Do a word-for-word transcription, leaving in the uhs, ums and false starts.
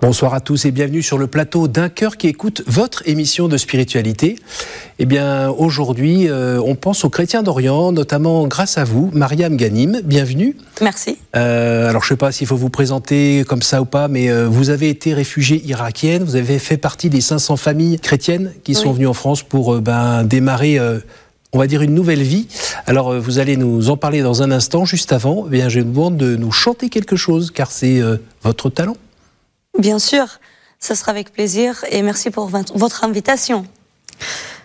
Bonsoir à tous et bienvenue sur le plateau d'un cœur qui écoute votre émission de spiritualité. Eh bien, aujourd'hui, euh, on pense aux chrétiens d'Orient, notamment grâce à vous, Mariam Ghanim. Bienvenue. Merci. Euh, alors, je ne sais pas s'il faut vous présenter comme ça ou pas, mais euh, vous avez été réfugiée irakienne. Vous avez fait partie des cinq cents familles chrétiennes qui oui. sont venues en France pour euh, ben, démarrer, euh, on va dire, une nouvelle vie. Alors, euh, vous allez nous en parler dans un instant. Juste avant, eh bien, je vous demande de nous chanter quelque chose, car c'est euh, votre talent. Bien sûr, ce sera avec plaisir et merci pour votre invitation.